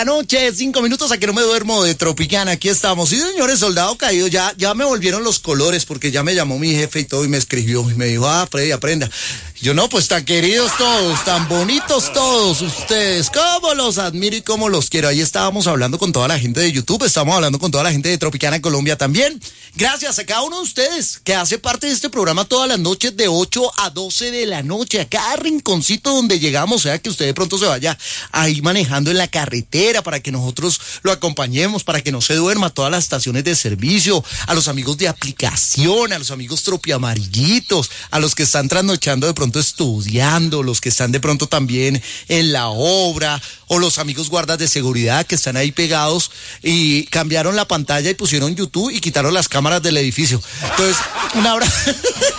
Noche, 5 minutos a que no me duermo de Tropicana, aquí estamos. Sí, señores, soldado caído, ya me volvieron los colores porque ya me llamó mi jefe y todo y me escribió y me dijo, Freddy, aprenda. Yo no, pues tan queridos todos, tan bonitos todos ustedes, cómo los admiro y cómo los quiero. Ahí estábamos hablando con toda la gente de YouTube, estamos hablando con toda la gente de Tropicana Colombia también. Gracias a cada uno de ustedes que hace parte de este programa todas las noches de 8 a 12 de la noche, a cada rinconcito donde llegamos, sea que usted de pronto se vaya ahí manejando en la carretera para que nosotros lo acompañemos, para que no se duerma, a todas las estaciones de servicio, a los amigos de aplicación, a los amigos tropiamarillitos, a los que están trasnochando de pronto estudiando, los que están de pronto también en la obra, o los amigos guardas de seguridad que están ahí pegados y cambiaron la pantalla y pusieron YouTube y quitaron las cámaras del edificio. Entonces, un abrazo.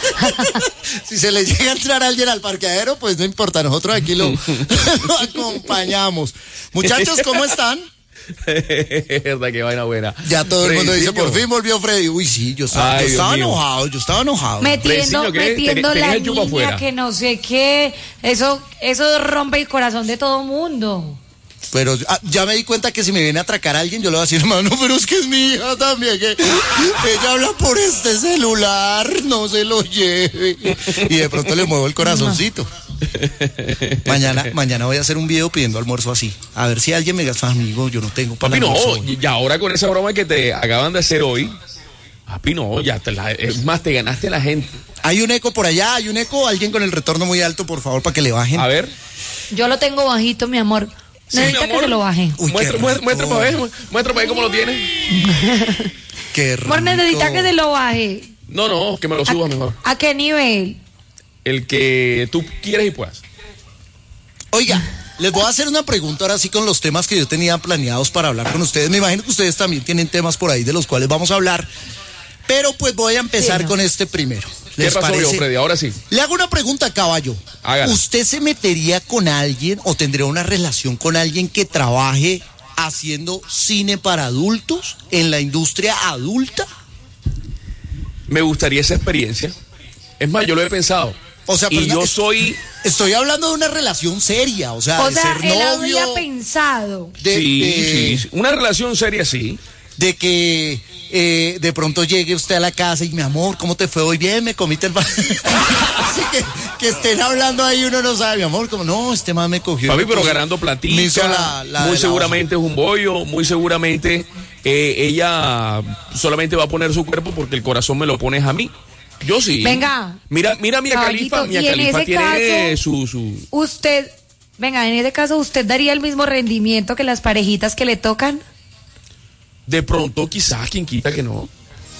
Si se le llega a entrar alguien al parqueadero, pues no importa, nosotros aquí lo acompañamos. Muchachos, ¿cómo están? Verdad, qué vaina buena. Ya todo el mundo dice, por fin volvió Freddy. Uy, sí, yo estaba enojado. Metiendo la línea que no sé qué. Eso rompe el corazón de todo mundo. Pero ya me di cuenta que si me viene a atracar a alguien, yo le voy a decir, hermano, pero es que es mi hija también, que ella habla por este celular, no se lo lleve. Y de pronto le muevo el corazoncito. Mañana voy a hacer un video pidiendo almuerzo así. A ver si alguien me gasta, amigo, yo no tengo para el almuerzo. Papi, no, y ahora con esa broma que te acaban de hacer hoy, papi, no, es más, te ganaste a la gente. Hay un eco por allá, alguien con el retorno muy alto, por favor, para que le bajen. A ver. Yo lo tengo bajito, mi amor. Necesita que se lo baje. Muestra para ver cómo lo tiene. Qué rico. Amor, necesita que se lo baje. No, que me lo suba mejor. ¿A qué nivel? El que tú quieras y puedas. Oiga, les voy a hacer una pregunta ahora sí con los temas que yo tenía planeados para hablar con ustedes. Me imagino que ustedes también tienen temas por ahí de los cuales vamos a hablar. Pero pues voy a empezar con este primero. ¿Qué pasó, yo, Freddy? Ahora sí. Le hago una pregunta, caballo. Hágala. ¿Usted se metería con alguien o tendría una relación con alguien que trabaje haciendo cine para adultos en la industria adulta? Me gustaría esa experiencia. Es más, yo lo he pensado. O sea, y yo soy... Estoy hablando de una relación seria, o sea, de ser novio. Él había pensado. Sí, una relación seria, sí. De que de pronto llegue usted a la casa y mi amor, ¿cómo te fue hoy? Bien, me comiste el... Así que estén hablando ahí, uno no sabe, mi amor, como no, este man me cogió. Papi, pero ganando platica, muy seguramente es un bollo, muy seguramente ella solamente va a poner su cuerpo porque el corazón me lo pones a mí. Yo sí. Venga. Mira Mia Khalifa, Mia Khalifa tiene caso, su... Usted, venga, en ese caso, ¿usted daría el mismo rendimiento que las parejitas que le tocan? De pronto, quizás, quien quita que no.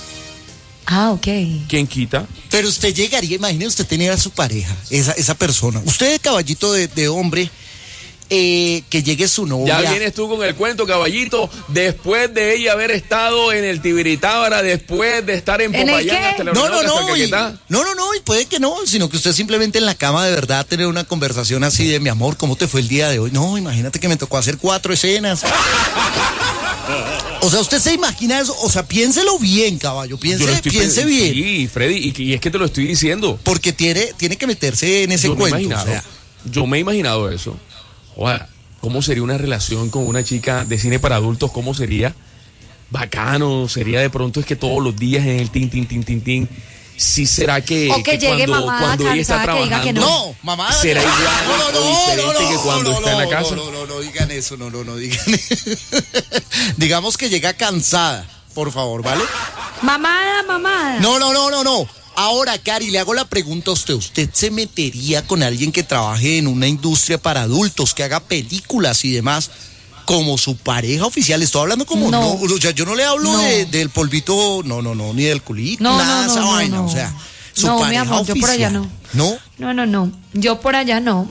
Ah, ok. ¿Quién quita? Pero usted llegaría, imagine usted tener a su pareja, esa persona. Usted, caballito de hombre, que llegue su novia. Ya vienes tú con el cuento, caballito, después de ella haber estado en el Tibiritábara, después de estar en Popayán hasta la No, y puede que no, sino que usted simplemente en la cama de verdad tener una conversación así de mi amor, ¿cómo te fue el día de hoy? No, imagínate que me tocó hacer 4 escenas. O sea, usted se imagina eso, o sea, piénselo bien, caballo, piense bien. Sí, Freddy, y es que te lo estoy diciendo. Porque tiene que meterse en ese cuento. Yo me he imaginado eso. Ojalá, ¿cómo sería una relación con una chica de cine para adultos? ¿Cómo sería? Bacano, sería de pronto es que todos los días en el tin. Sí, será que, o que llegue cuando ella está trabajando, que diga que no, mamá, será igual o diferente que cuando está en la casa. No digan eso, no digan eso. Digamos que llega cansada, por favor, ¿vale? Mamada. No. Ahora, Cari, le hago la pregunta a usted. ¿Usted se metería con alguien que trabaje en una industria para adultos, que haga películas y demás, como su pareja oficial? Estoy hablando como... No, o sea, yo no le hablo del polvito, no, ni del culito, nada de esa vaina, o sea... Su pareja mi amor, oficial. yo por allá no. ¿No? Yo por allá no.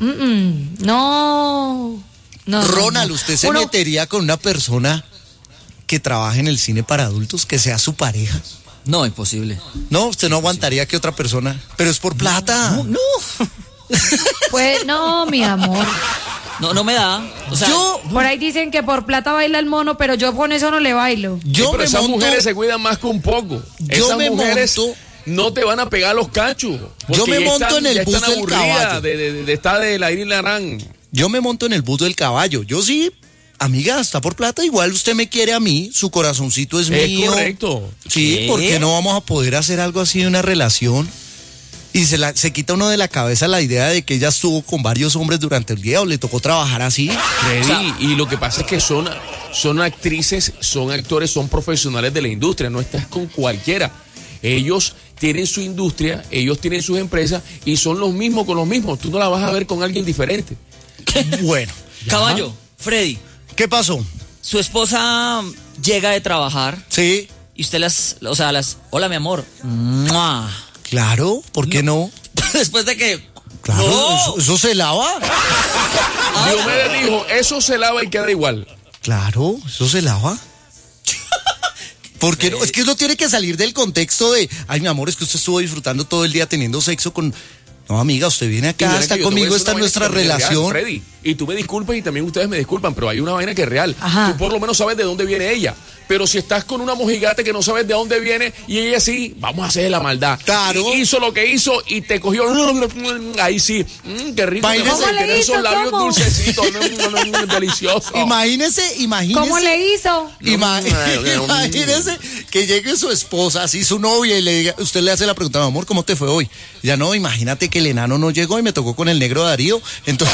No. Ronald, ¿usted se metería con una persona que trabaje en el cine para adultos, que sea su pareja? No, imposible. No, usted no aguantaría que otra persona, pero es por plata. No. Pues no, mi amor. No me da. O sea, por ahí dicen que por plata baila el mono, pero yo con eso no le bailo. Pero esas mujeres se cuidan más que un poco. Esas mujeres no te van a pegar los cachos. Yo me monto en el bus del caballo. De estar de la Irina Larán. Yo me monto en el bus del caballo. Yo sí amiga, está por plata, igual usted me quiere a mí, su corazoncito es mío. Es correcto. Sí, ¿Qué? ¿por qué no vamos a poder hacer algo así de una relación? Y se quita uno de la cabeza la idea de que ella estuvo con varios hombres durante el día o le tocó trabajar así. Freddy, O sea, y lo que pasa es que son actrices, son actores, son profesionales de la industria, no estás con cualquiera. Ellos tienen su industria, ellos tienen sus empresas y son los mismos con los mismos. Tú no la vas a ver con alguien diferente. Bueno, Caballo, Freddy, ¿qué pasó? su esposa llega de trabajar Sí, y usted hola mi amor. ¡Mua! claro, ¿por qué no? Después de que... Claro, ¡No! eso se lava. Diomedes dijo, eso se lava y queda igual. Claro, eso se lava. Porque no, es que uno tiene que salir del contexto de, ay, mi amor, es que usted estuvo disfrutando todo el día teniendo sexo con... No, amiga, usted viene acá, Mira está que yo te voy a conmigo, decir está una nuestra vaina que es relación. real, Freddy, y tú me disculpas y también ustedes me disculpan, pero hay una vaina que es real. Ajá. Tú por lo menos sabes de dónde viene ella. Pero si estás con una mojigata que no sabes de dónde viene y ella sí, vamos a hacer la maldad. Claro. Y hizo lo que hizo y te cogió. Ahí sí. Qué rico. Imagínese. ¿Cómo le tener hizo? esos labios ¿Cómo? dulcecitos. Delicioso. Imagínese. ¿Cómo le hizo? Imagínese que llegue su esposa, así su novia, y le diga, usted le hace la pregunta, mi amor, ¿cómo te fue hoy? Ya no, imagínate que el enano no llegó y me tocó con el negro Darío. Entonces,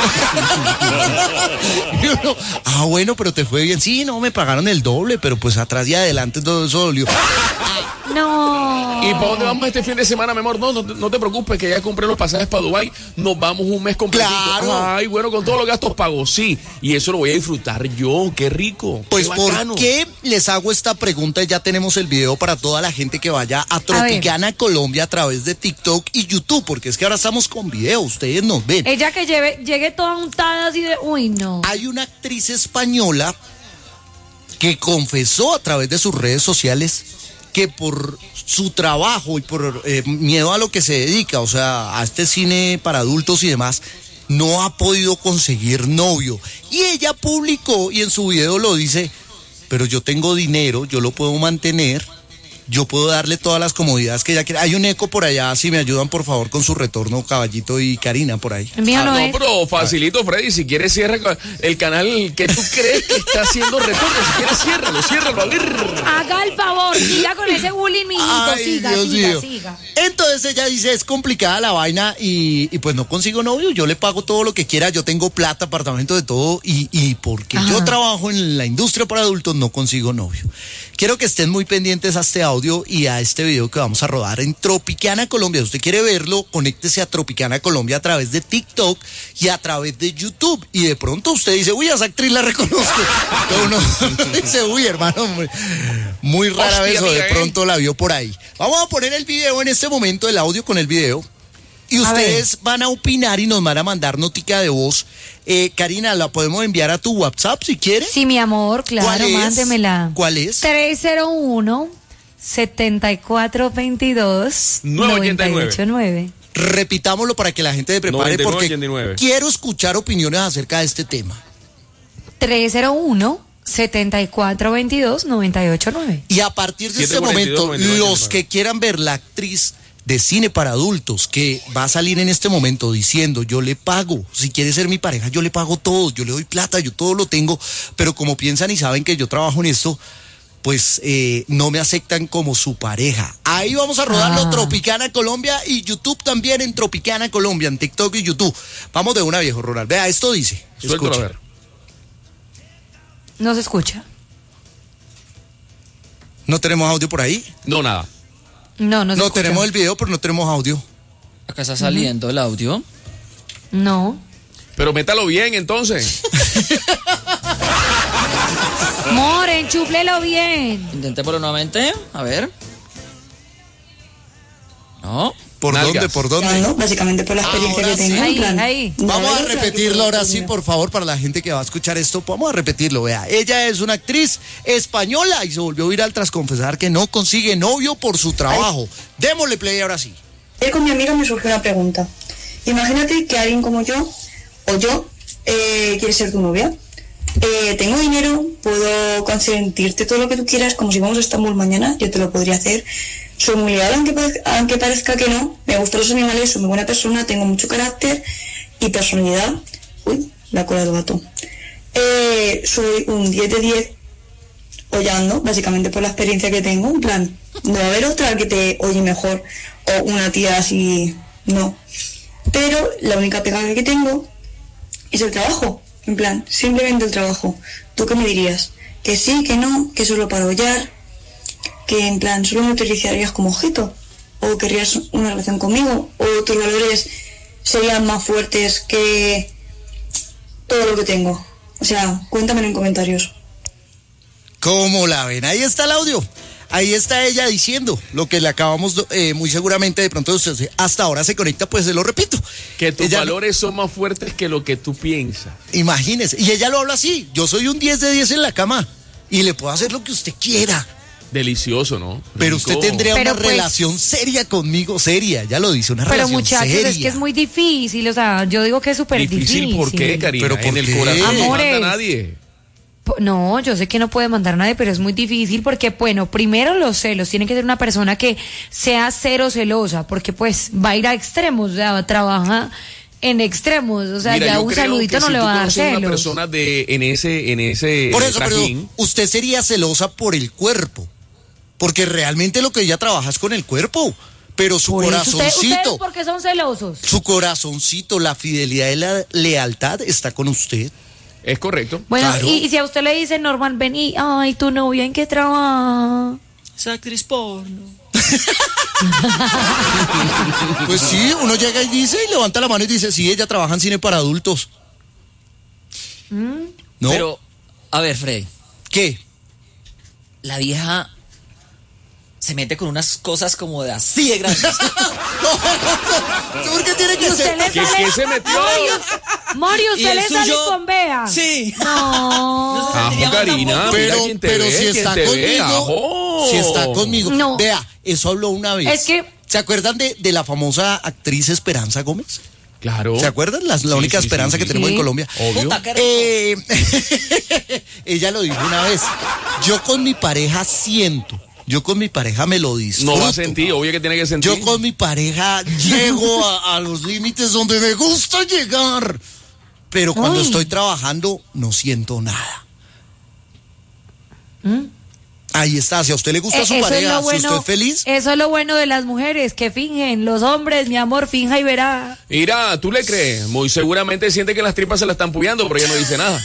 y uno, bueno, pero te fue bien. Sí, no, me pagaron el doble, pero pues atrás y adelante todo eso dolió. No. ¿Y para dónde vamos este fin de semana, mi amor? No te preocupes, que ya compré los pasajes para Dubái. Nos vamos un mes completito. Claro. Ay, bueno, con todos los gastos pagos, sí. Y eso lo voy a disfrutar yo. Qué rico. Pues, qué ¿por bacano. qué les hago esta pregunta? Ya tenemos el video para toda la gente que vaya a Tropicana Colombia a través de TikTok y YouTube, porque es que ahora estamos con video, ustedes nos ven. Ella que llegue toda untada así de, uy, no. Hay una actriz española que confesó a través de sus redes sociales que por su trabajo y por miedo a lo que se dedica, o sea, a este cine para adultos y demás, no ha podido conseguir novio. Y ella publicó, y en su video lo dice, pero yo tengo dinero, yo lo puedo mantener, yo puedo darle todas las comodidades que ella quiera. Hay un eco por allá, si me ayudan por favor con su retorno, Caballito y Karina por ahí. El mío no es. Pero facilito, Freddy, si quieres cierra el canal que tú crees que está haciendo retorno. Si quieres ciérralo. A ver. Haga el favor, siga con ese bullying, mijito. Ay, Siga. Entonces ella dice, es complicada la vaina y pues no consigo novio, yo le pago todo lo que quiera, yo tengo plata, apartamento, de todo, y porque yo trabajo en la industria para adultos no consigo novio. Quiero que estén muy pendientes a este audio y a este video que vamos a rodar en Tropicana Colombia. Si usted quiere verlo, conéctese a Tropicana Colombia a través de TikTok y a través de YouTube. Y de pronto usted dice, uy, a esa actriz la reconozco. Pero uno dice, uy, hermano, muy rara vez, o de pronto la vio por ahí. Vamos a poner el video en este momento, el audio con el video. Y ustedes van a opinar y nos van a mandar notica de voz. Karina, ¿la podemos enviar a tu WhatsApp si quieres? Sí, mi amor, claro, mándemela. ¿Cuál es? 301-7422-989. Repitámoslo para que la gente se prepare 99, porque 89. quiero escuchar opiniones acerca de este tema. 301-7422-989. Y a partir de este 742, momento, 99, los 99. que quieran ver la actriz de cine para adultos que va a salir en este momento diciendo, yo le pago, si quiere ser mi pareja, yo le pago todo, yo le doy plata, yo todo lo tengo, pero como piensan y saben que yo trabajo en esto, pues no me aceptan como su pareja. Ahí vamos a rodarlo, Tropicana Colombia y YouTube también en Tropicana Colombia, en TikTok y YouTube. Vamos de una, viejo Ronald. Vea, esto dice. Suéltalo a Escucha. ver. No se escucha. ¿No tenemos audio por ahí? No, nada. No se No escucha. tenemos el video, pero no tenemos audio. Acá está saliendo el audio. No. Pero métalo bien, entonces. More, enchúflelo bien. Intentémoslo nuevamente. A ver. No. ¿Por Nalgas. dónde? ¿Por dónde? Claro, básicamente por la experiencia Ahora que tengo. sí. en plan, Ahí. Vamos a claro, repetirlo ahora sí, claro. por favor, para la gente que va a escuchar esto. Vamos a repetirlo, vea. Ella es una actriz española y se volvió viral tras confesar que no consigue novio por su trabajo. Démosle play ahora sí. Ayer con mi amiga me surgió una pregunta. Imagínate que alguien como yo, o yo, quiere ser tu novia. Tengo dinero, puedo consentirte todo lo que tú quieras, como si vamos a Estambul mañana, yo te lo podría hacer. Soy muy leal, aunque parezca que no. Me gustan los animales, soy muy buena persona, tengo mucho carácter y personalidad. Uy, la cola del gato. soy un 10 de 10 hollando, básicamente por la experiencia que tengo, en plan, no va a haber otra que te oye mejor, o una tía así, no. Pero la única pegada que tengo es el trabajo, en plan, simplemente el trabajo. ¿Tú qué me dirías? ¿Que sí, que no, que solo para hollar, que en plan solo me utilizarías como objeto, o querrías una relación conmigo, o tus valores serían más fuertes que todo lo que tengo? O sea, cuéntamelo en comentarios. ¿Cómo la ven? Ahí está el audio. Ahí está ella diciendo lo que le acabamos, muy seguramente de pronto usted hasta ahora se conecta, pues se lo repito. Que tus valores son más fuertes que lo que tú piensas. Imagínese, y ella lo habla así, yo soy un 10 de 10 en la cama y le puedo hacer lo que usted quiera. Delicioso, ¿no? Pero usted tendría una relación seria conmigo, seria, ya lo dice, una relación seria. Pero muchachos, es que es muy difícil, o sea, yo digo que es súper difícil. ¿Difícil por qué, Karina? ¿Pero por en el qué? corazón no Amores. manda nadie. No, yo sé que no puede mandar a nadie, pero es muy difícil porque, bueno, primero los celos, tiene que ser una persona que sea cero celosa, porque pues va a ir a extremos, o sea, trabaja en extremos, o sea, mira, ya un saludito no le va a dar celos. Una persona en ese por eso, trajín, pero usted sería celosa por el cuerpo, porque realmente lo que ella trabaja es con el cuerpo. Pero su corazoncito. ¿Ustedes por qué son celosos? Su corazoncito, la fidelidad y la lealtad está con usted. Es correcto. Bueno, claro. y si a usted le dice, Norman, ven y, ay, tu novia, ¿en qué trabaja? Es actriz porno. Pues sí, uno llega y dice, y levanta la mano y dice, sí, ella trabaja en cine para adultos. ¿No? Pero, a ver, Freddy. ¿Qué? La vieja se mete con unas cosas como de así de grandes. ¿Por qué tiene que ser? ¿Qué se metió? Mori, ¿usted le sale con Bea? Sí. No. Karina, pero si está conmigo, si está conmigo, no. Vea, eso habló una vez. Es que, ¿se acuerdan de la famosa actriz Esperanza Gómez? Claro. ¿Se acuerdan? La única esperanza que tenemos en Colombia. Obvio. Ella lo dijo una vez. Yo con mi pareja siento. Yo con mi pareja me lo disfruto. No va a sentir, obvio que tiene que sentir. Yo con mi pareja llego a los límites donde me gusta llegar. Pero cuando estoy trabajando, no siento nada. Ahí está, si a usted le gusta su pareja, es bueno, si usted es feliz. Eso es lo bueno de las mujeres, que fingen. Los hombres, mi amor, finja y verá. Mira, ¿tú le crees? Muy seguramente siente que las tripas se la están puyando, pero ella no dice nada.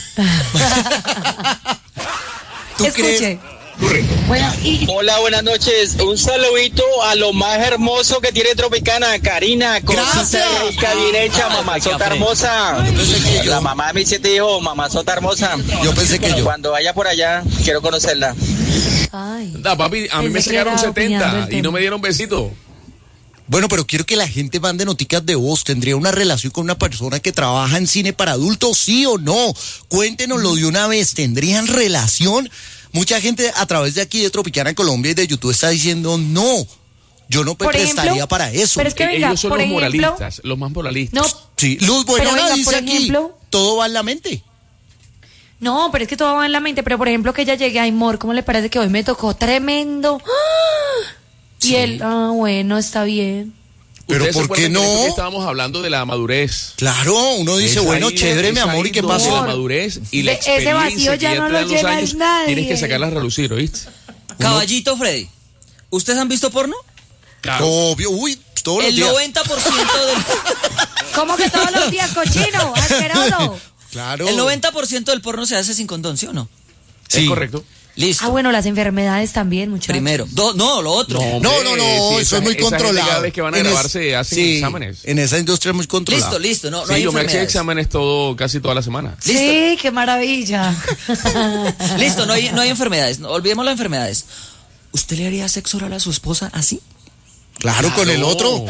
¿Tú Escuche. crees? Bueno, Hola, buenas noches. Un saludito a lo más hermoso que tiene Tropicana, Karina. Gracias. Rica, bien hecha, mamazota hermosa. La mamá de mis 7 hijos, mamazota hermosa. Yo pensé que yo. Cuando vaya por allá, quiero conocerla. ay. Da, papi, a mí me sacaron 70 y no me dieron besito. Bueno, pero quiero que la gente mande noticas de voz. ¿Tendría una relación con una persona que trabaja en cine para adultos, sí o no? Cuéntenoslo de una vez. ¿Tendrían relación? Mucha gente a través de aquí de Tropicana en Colombia y de YouTube está diciendo no. Yo no me prestaría para eso. Pero es que venga, ellos son por los ejemplo, moralistas, los más moralistas. No, Sí, Luz Buenona venga, dice por aquí, ejemplo, todo va en la mente. no, pero es que todo va en la mente. Pero por ejemplo, que ella llegue a amor, ¿cómo le parece que hoy me tocó tremendo? ¡Ah! Y él, bueno, está bien. Pero ¿Ustedes se ¿por qué acuerdan que en no? esto que estábamos hablando de la madurez? Claro, uno dice, Es bueno, ahí, chévere, es mi amor, ahí ¿y qué donde pasó? La madurez y la Ese experiencia vacío ya que no te lo dan los llena años, nadie. tienes que sacarla a relucir, ¿oíste? Caballito, Freddy. ¿Ustedes han visto porno? Claro. Obvio, uy, todos los El días. 90% del... ¿Cómo que todos los días, cochino? Asqueroso. Claro. El 90% del porno se hace sin condón, ¿sí o no? Sí. Es correcto. Listo. Ah, bueno, las enfermedades también, muchachos. Primero. No, lo otro. hombre, No, eso es muy esa gente controlado. cada vez que van a grabarse hacen exámenes. En esa industria es muy controlado. Listo. No Sí, hay yo me hacía enfermedades. exámenes casi toda la semana. Sí, qué maravilla. Listo, no hay enfermedades. No, olvidemos las enfermedades. ¿Usted le haría sexo oral a su esposa así? Claro, con el otro.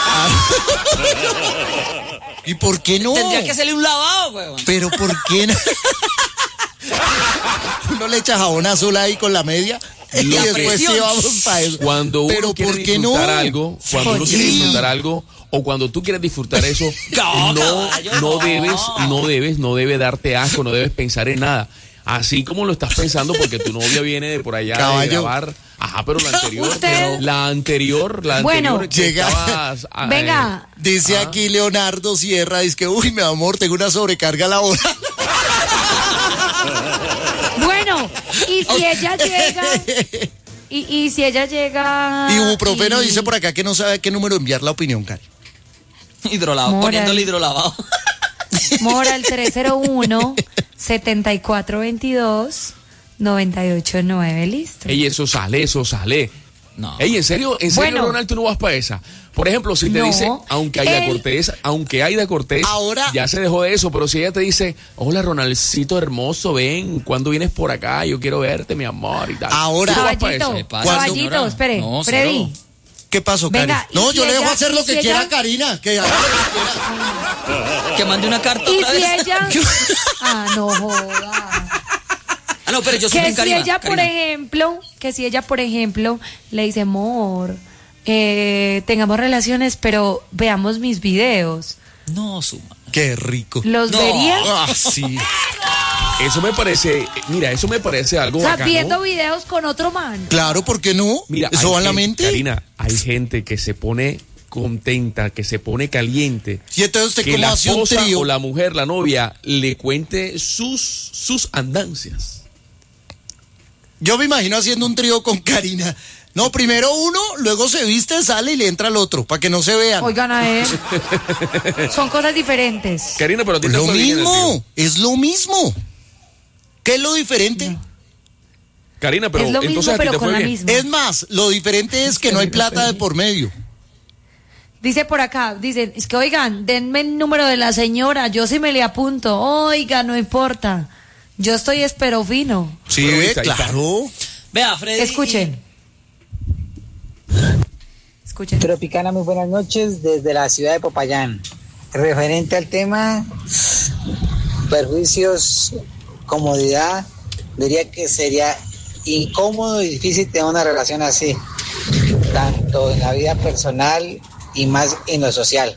¿Y por qué no? Tendría que hacerle un lavado, weón. Pero ¿por qué no? Uno le echa jabón azul ahí con la media y La después sí presión. vamos para eso. Cuando uno Pero quiere ¿por qué no? disfrutar algo, cuando uno quiere Sí. disfrutar algo, o cuando tú quieres disfrutar eso, No, caballo, no debes darte asco, no debes pensar en nada. Así como lo estás pensando porque tu novia viene de por allá Caballo. de grabar. Ajá, pero Usted- la anterior Bueno, que llega- estabas, Venga. Dice aquí Leonardo Sierra, dice que, uy, mi amor, tengo una sobrecarga laboral. Y si ella llega... Y si ella llega... Ibuprofeno dice por acá que no sabe a qué número enviar la opinión, Cari. Hidrolavado, Mora. poniendo el hidrolavado. Mora al 301-7422-989, listo. Ey, eso sale. No. Ey, ¿en serio, Bueno. Ronald, tú no vas para esa? Por ejemplo, si te No. dice, aunque Aida Cortés Ahora- ya se dejó de eso, pero si ella te dice, hola Ronaldcito hermoso, ven, ¿cuándo vienes por acá? Yo quiero verte, mi amor, y tal. Ahora- ¿Tú no vas pa' Caballito, esa? ¿Qué pasa, caballito, señora? espere, No, Freddy. cero. ¿Qué pasó, Cari? Venga, ¿y No, si yo le dejo ella- hacer y lo si que ella- quiera, Karina. Que haga lo que quiera. Que mande una carta Y otra si vez. ella... no joda. Ah, no, pero yo soy Que bien si Karina. ella, por ejemplo, le dice, amor, tengamos relaciones, pero veamos mis videos. No, suma. Qué rico. ¿Los No. vería? Ah, sí. Eso me parece algo O sea, bacano. viendo videos con otro man. Claro, ¿por qué no? Mira, ¿Eso hay va en la gente, mente? Karina, hay gente que se pone contenta, que se pone caliente. Y entonces usted Que cómo la hace un esposa trío. o la mujer, la novia, le cuente sus andancias. Yo me imagino haciendo un trío con Karina. No, primero uno, luego se viste, sale y le entra al otro, para que no se vean. Oigan a él. Son cosas diferentes. Karina, pero a ti te Lo fue bien en el trío. mismo, es lo mismo. ¿Qué es lo diferente? Karina, pero Es lo entonces mismo, a ti pero te con fue la bien. misma. Es más, lo diferente es que no hay plata de por medio. Dice por acá, dicen, es que oigan, denme el número de la señora, yo sí me le apunto. Oiga, no importa. Yo estoy espero fino. Sí, Pero ahí está. claro. Vea, Freddy. Escuchen. Escuchen. Tropicana, muy buenas noches desde la ciudad de Popayán. Referente al tema, perjuicios, comodidad, diría que sería incómodo y difícil tener una relación así, tanto en la vida personal y más en lo social.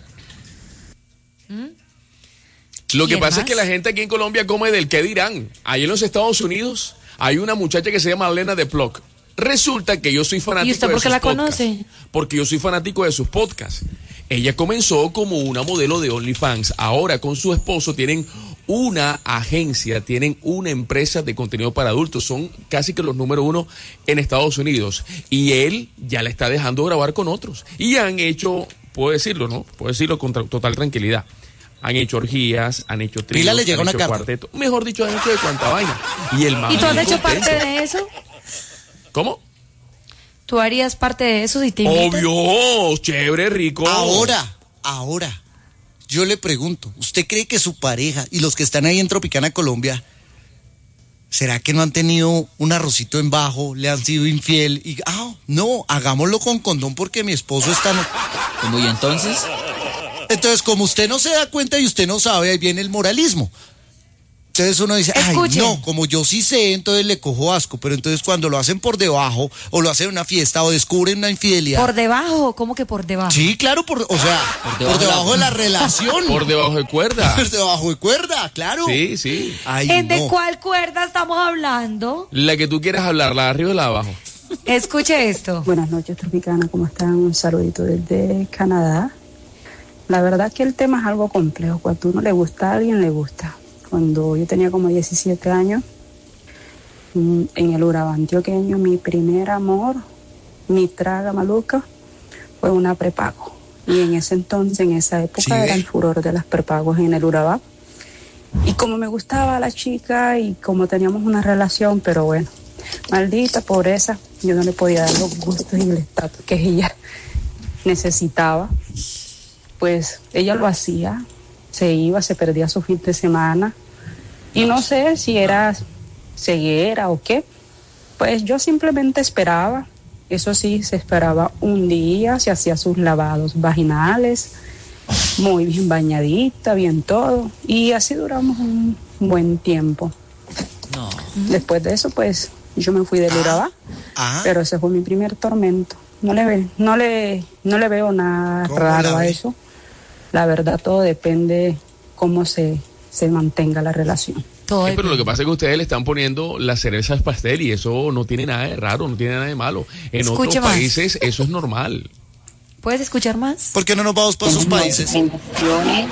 Lo que ¿Quién pasa es más? que la gente aquí en Colombia come del qué dirán. Ahí en los Estados Unidos hay una muchacha que se llama Lena de Plock. Resulta que yo soy fanático ¿Y usted de por qué sus la podcasts. conoce? Porque yo soy fanático de sus podcasts. Ella comenzó como una modelo de OnlyFans. Ahora con su esposo tienen una agencia, tienen una empresa de contenido para adultos. Son casi que los número uno en Estados Unidos. Y él ya la está dejando grabar con otros. Y han hecho, puedo decirlo, ¿no? Puedo decirlo con total tranquilidad. Han hecho orgías, han hecho tríos, Pila le llega han una hecho carta. cuarteto. Mejor dicho, han hecho de cuanta vaina. Y el man ¿Y tú has bien hecho contento. parte de eso? ¿Cómo? ¿Tú harías parte de eso si te invitan? Obvio, chévere, rico. Ahora, yo le pregunto, ¿usted cree que su pareja y los que están ahí en Tropicana, Colombia, será que no han tenido un arrocito en bajo, le han sido infiel? Y, no, hagámoslo con condón porque mi esposo está... ¿Cómo y entonces? Entonces, como usted no se da cuenta y usted no sabe, ahí viene el moralismo. Entonces uno dice, Escuchen. ay, no, como yo sí sé, entonces le cojo asco. Pero entonces cuando lo hacen por debajo, o lo hacen en una fiesta, o descubren una infidelidad. ¿Por debajo? ¿Cómo que por debajo? Sí, claro, por debajo de la relación. Por debajo de cuerda. Por debajo de cuerda, claro. Sí, sí. Ay, ¿De no. cuál cuerda estamos hablando? La que tú quieras hablar, la de arriba o la de abajo. Escuche esto. Buenas noches, Tropicana, ¿cómo están? Un saludito desde Canadá. La verdad que el tema es algo complejo. Cuando uno le gusta a alguien, le gusta. Cuando yo tenía como 17 años, en el Urabá antioqueño, mi primer amor, mi traga maluca, fue una prepago. Y en ese entonces, en esa época, Sí, era el furor de las prepagos en el Urabá. Y como me gustaba la chica y como teníamos una relación, pero bueno, maldita pobreza, yo no le podía dar los gustos y el estatus que ella necesitaba. Pues ella lo hacía, se iba, se perdía su fin de semana y no sé si era ceguera o qué, pues yo simplemente esperaba. Eso sí, se esperaba un día, se hacía sus lavados vaginales, muy bien bañadita, bien todo, y así duramos un buen tiempo. No. Después de eso, pues yo me fui del Urabá, pero ese fue mi primer tormento. No le veo nada ¿Cómo raro la a ve? eso. La verdad, todo depende cómo se mantenga la relación. Todo Pero lo depende. que pasa es que ustedes le están poniendo las cerezas al pastel y eso no tiene nada de raro, no tiene nada de malo. En Escuche otros más. países eso es normal. ¿Puedes escuchar más? ¿Por qué no nos vamos para sus países? Bendiciones.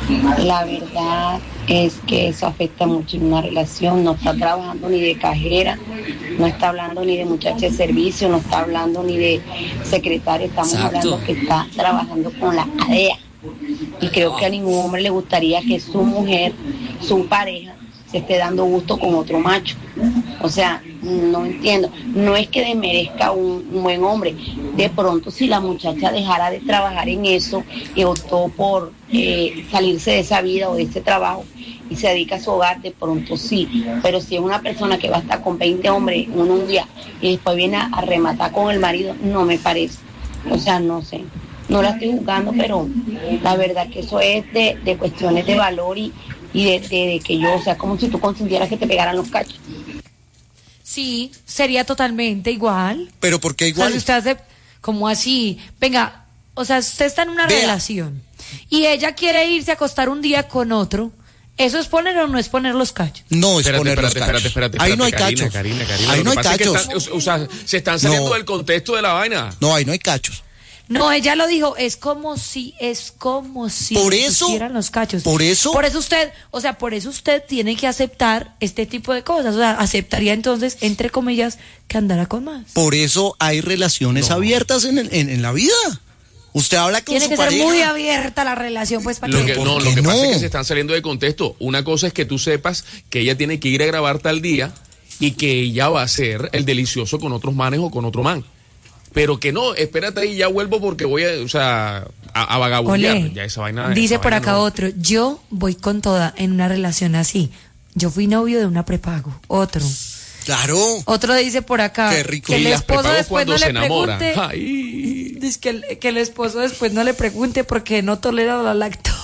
La verdad es que eso afecta mucho en una relación. No está trabajando ni de cajera, no está hablando ni de muchacha de servicio, no está hablando ni de secretaria. Estamos hablando que está trabajando con la ADEA. Y creo que a ningún hombre le gustaría que su mujer, su pareja, se esté dando gusto con otro macho. O sea, no entiendo. No es que desmerezca un buen hombre. De pronto, si la muchacha dejara de trabajar en eso y optó por salirse de esa vida o de ese trabajo y se dedica a su hogar, de pronto sí. Pero si es una persona que va a estar con 20 hombres en un día y después viene a rematar con el marido, no me parece. O sea, no sé. No la estoy juzgando, pero la verdad que eso es de cuestiones de valor y de que yo, o sea, como si tú consintieras que te pegaran los cachos. Sí, sería totalmente igual. ¿Pero por qué igual? O sea, usted hace como así, venga, o sea, usted está en una relación y ella quiere irse a acostar un día con otro. ¿Eso es poner o no es poner los cachos? No es poner los cachos. Espérate, ahí no hay Karina, cachos. Karina. Ahí no hay cachos. O sea, se están saliendo del contexto de la vaina. No, ahí no hay cachos. No, ella lo dijo, es como si por eso, pusieran los cachos. Por eso usted tiene que aceptar este tipo de cosas. O sea, aceptaría entonces, entre comillas, que andara con más. Por eso hay relaciones abiertas en la vida. Usted habla con tiene su que pareja. ser muy abierta la relación, pues, para lo que pasa es que se están saliendo de contexto. Una cosa es que tú sepas que ella tiene que ir a grabar tal día y que ella va a hacer el delicioso con otros manes o con otro man. Pero que no, espérate ahí, ya vuelvo porque voy a vagabundear. Olé, ya esa vaina, dice esa por vaina acá otro, yo voy con toda en una relación así. Yo fui novio de una prepago. Otro. Claro. Otro dice por acá Qué rico. que el Y las esposo prepago después cuando no se le enamoran. pregunte. Dice que el esposo después no le pregunte porque no tolera la lactosa.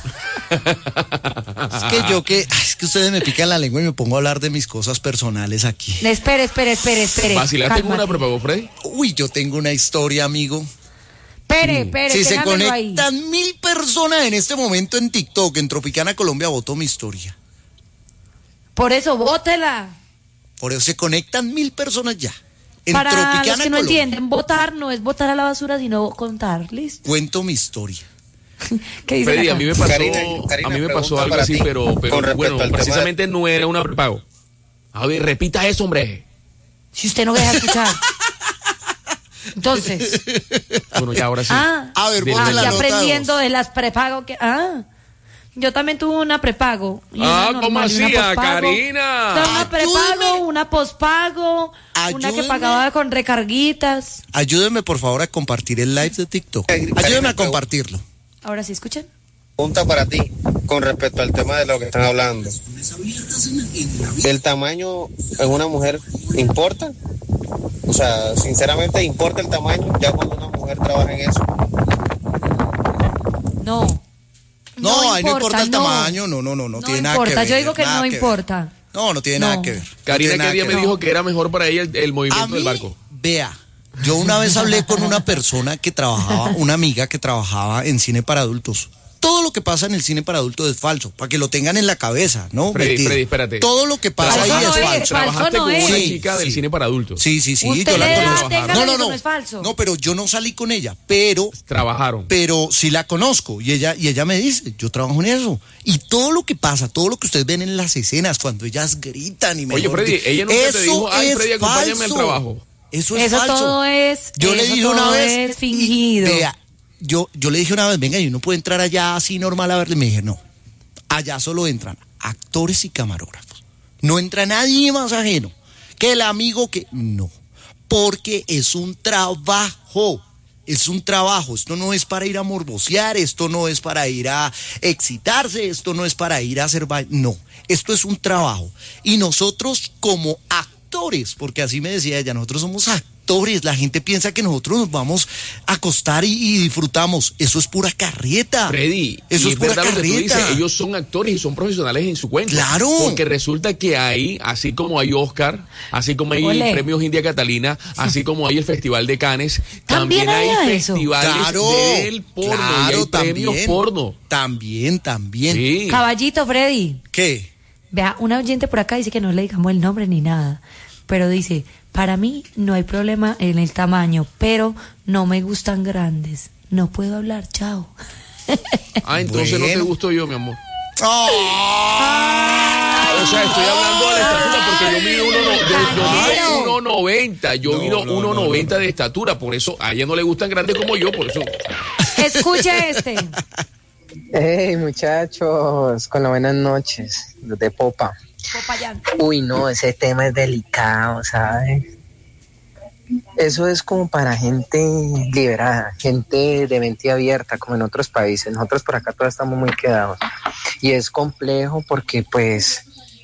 Es que ustedes me pican la lengua y me pongo a hablar de mis cosas personales aquí. Espere. ¿Vacilaste con una prepago, Freddy? Uy, yo tengo una historia, amigo. Espere, Si se téngamelo ahí. conectan 1000 personas en este momento en TikTok, en Tropicana Colombia, voto mi historia. Por eso, bótela. Por eso se conectan 1000 personas ya. En Para Tropicana los que no Colombia. entienden, votar no es votar a la basura, sino contar, ¿listo? Cuento mi historia. ¿Qué dice Freddy, acá? a mí me pasó, Karina, algo para así, ti, pero con respecto bueno, al tema precisamente no era una prepago. A ver, repita eso, hombre. Si usted no deja escuchar. Entonces. Bueno, ya ahora sí. A ver, Dele. ponme la ya nota de aprendiendo voz. de las prepago que. Yo también tuve una prepago. Y una ¿Cómo normal, y una hacía, pospago. Karina? O sea, una prepago, Ayúdeme. una pospago, una que Ayúdeme. pagaba con recarguitas. Ayúdenme, por favor, a compartir el live de TikTok. Ayúdenme a compartirlo. Ahora sí, escuchen. Pregunta para ti con respecto al tema de lo que están hablando. ¿El tamaño en una mujer importa? O sea, sinceramente, ¿importa el tamaño ya cuando una mujer trabaja en eso? No. No, ahí no importa el tamaño, no tiene nada que ver. Yo digo que nada no ver. importa. No tiene nada que ver. Karina, No tiene ¿qué nada día que me ver. dijo que era mejor para ella el A movimiento del mí, barco? vea, yo una vez hablé con una persona que trabajaba, una amiga que trabajaba en cine para adultos. Todo lo que pasa en el cine para adultos es falso, para que lo tengan en la cabeza, ¿no? Freddy, espérate. Todo lo que pasa ahí Falso no es es, falso. Trabajaste no con una es. chica del Sí. cine para adultos. Sí, Usted yo la le da, conozco. téngalo, eso no es falso. No, pero yo no salí con ella, pero Trabajaron. sí la conozco y ella me dice, yo trabajo en eso. Y todo lo que pasa, todo lo que ustedes ven en las escenas cuando ellas gritan y Oye, Freddy, ella nunca te dijo, ay, Freddy, acompáñame al trabajo. Eso es Eso falso. todo es. Yo le eso dije una todo vez, es fingido. vea, yo le dije una vez, venga, yo no puedo entrar allá así normal a verle. Me dije, no, allá solo entran actores y camarógrafos. No entra nadie más ajeno. Que el amigo que... No, porque es un trabajo. Es un trabajo, esto no es para ir a morbosear, esto no es para ir a excitarse, esto no es para ir a hacer... No, esto es un trabajo. Y nosotros como actores, porque así me decía ella, nosotros somos actores, la gente piensa que nosotros nos vamos a acostar y disfrutamos. Eso es pura carreta. Freddy, eso y es pura verdad lo que tú carreta. dices, ellos son actores y son profesionales en su cuento. Claro. Porque resulta que hay, así como hay Oscar, así como hay Ole. premios India Catalina, así como hay el Festival de Cannes, También también hay hay eso. festivales Claro, del porno y hay premios porno. También. Sí. Caballito, Freddy. ¿Qué? Vea, una oyente por acá dice que no le digamos el nombre ni nada, pero dice, para mí no hay problema en el tamaño, pero no me gustan grandes. No puedo hablar, chao. Ah, entonces no te gusto yo, mi amor. ¡Oh! O sea, estoy hablando de la estatura porque yo mido 1.90. Yo mido 1.90 de estatura. Por eso a ella no le gustan grandes como yo. Por eso. Escuche este. Hey, muchachos, con las buenas noches, los de Popa. Popayán. Uy, no, ese tema es delicado, ¿sabes? Eso es como para gente liberada, gente de mente abierta, como en otros países. Nosotros por acá todos estamos muy quedados. Y es complejo porque, pues,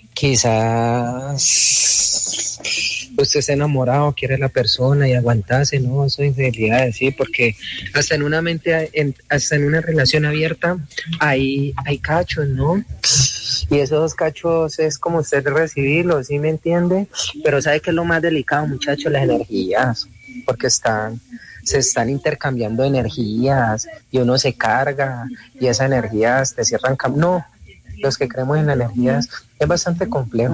quizás usted está enamorado, quiere a la persona y aguantarse, ¿no? Eso es infidelidad, sí, porque hasta en una hasta en una relación abierta hay cachos, ¿no? Y esos cachos es como usted recibirlos, ¿sí me entiende? Pero ¿sabe qué es lo más delicado, muchachos? Las energías, porque se están intercambiando energías y uno se carga y esas energías te cierran no, los que creemos en energías es bastante complejo.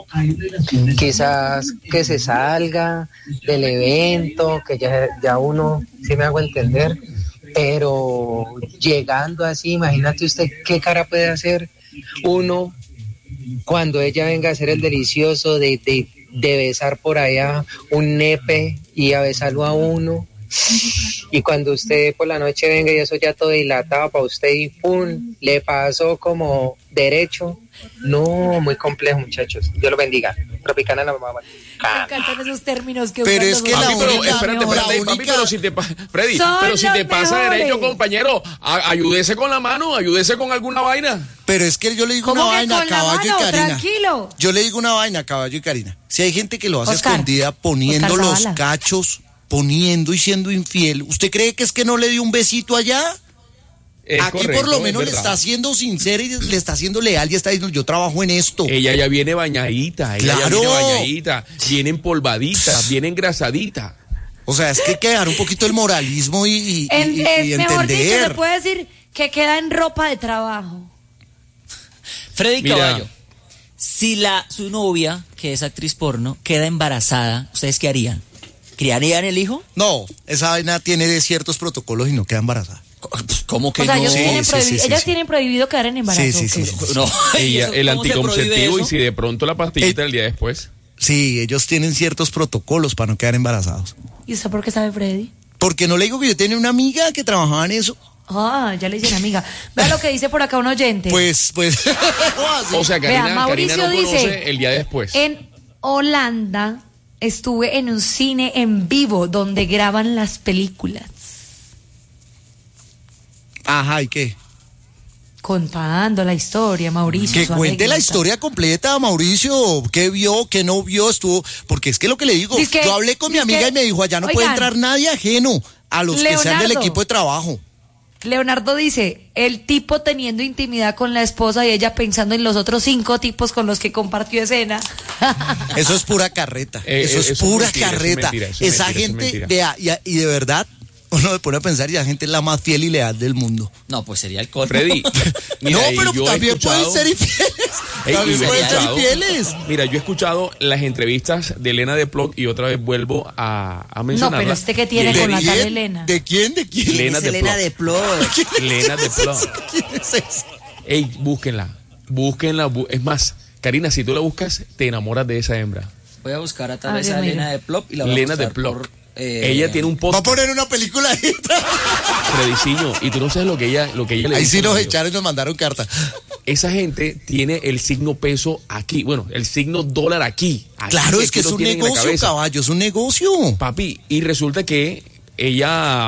Quizás que se salga del evento, que ya uno, sí me hago entender, pero llegando así, imagínate usted qué cara puede hacer uno cuando ella venga a hacer el delicioso de besar por allá un nepe y a besarlo a uno, y cuando usted por la noche venga y eso ya todo dilatado para usted y ¡pum! Le pasó como derecho. No, muy complejo, muchachos. Dios lo bendiga. Tropicana la mamá. Me encantan esos términos que pero usan es que los la hombres. única, espérate, papi, pero si te Freddy, pero si te pasa derecho, compañero, ayúdese con la mano, ayúdese con alguna vaina. Pero es que yo le digo ¿Cómo una que vaina a con la Caballo mano? y Karina. Tranquilo. Yo le digo una vaina a Caballo y Karina. Si hay gente que lo hace Oscar. escondida poniendo Oscar los Zavala. cachos, poniendo y siendo infiel, ¿usted cree que es que no le dio un besito allá? Es Aquí correcto, por lo es menos le verdad. está siendo sincera y le está siendo leal y está diciendo, yo trabajo en esto. Ella ya viene bañadita, Claro. viene empolvadita, viene engrasadita. O sea, es que hay que dejar un poquito el moralismo y Es mejor dicho, entender. se puede decir que queda en ropa de trabajo. Freddy Mira. Caballo, si su novia, que es actriz porno, queda embarazada, ¿ustedes qué harían? ¿Criarían el hijo? No, esa vaina tiene de ciertos protocolos y no queda embarazada. ¿Cómo que O sea, no? ellos Sí, tienen sí, prohibi- sí, sí, ellas sí. tienen prohibido quedar en embarazo. Sí, sí, sí, ¿ok? sí. No, Ella, ¿eso el cómo se prohíbe anticonceptivo y eso? si de pronto la pastillita el día después. Sí, ellos tienen ciertos protocolos para no quedar embarazados. ¿Y usted por qué sabe, Freddy? Porque no le digo que yo tenía una amiga que trabajaba en eso. Ah, ya le dicen amiga. Vea lo que dice por acá un oyente. Pues. O sea, Vea, Karina Mauricio no conoce dice, el día después. en Holanda estuve en un cine en vivo donde graban las películas. Ajá, ¿y qué? Contando la historia, Mauricio. Que su cuente la anécdota. historia completa, Mauricio. ¿Qué vio? ¿Qué no vio? Estuvo. Porque es que lo que le digo, Dizque- yo hablé con mi amiga y me dijo, allá no puede Oigan, entrar nadie ajeno a los que sean del Leonardo. equipo de trabajo. Leonardo dice, el tipo teniendo intimidad con la esposa y ella pensando en los otros 5 tipos con los que compartió escena. Eso es pura carreta. Eso es eso es pura mentira, eso es carreta. mentira, eso es Esa mentira, eso es gente, mentira. vea, y de verdad, uno se pone a pensar y la gente es la más fiel y leal del mundo. No, pues sería el colmo. Freddy, mira, no, y pero yo he también escuchado- pueden ser infieles. Ey, También y yo he pueden ser escuchado- infieles. Mira, yo he escuchado las entrevistas de Elena de Ploc y otra vez vuelvo a No, mencionarla. pero este que tiene Y con la Elena- tal Elena. ¿De quién? ¿De quién? Elena Es de Elena Ploc. de Ploc. Elena de Ploc. ¿Quién es ese? Ey, búsquenla. Es más, Karina, si tú la buscas, te enamoras de esa hembra. Voy a buscar a Ah, tal vez Dios a mío. Elena de Plop y la voy a Elena de mostrar Ploc. por, Ella tiene un Va a post, poner una película ahí. Frediciño, y tú no sabes lo que ella le Ahí dice sí a nos ellos. echaron y nos mandaron carta. Esa gente tiene el signo peso aquí, bueno, el signo dólar aquí. Aquí Claro, es que lo es un tienen en la negocio, cabeza. caballo, es un negocio. Papi, y resulta que ella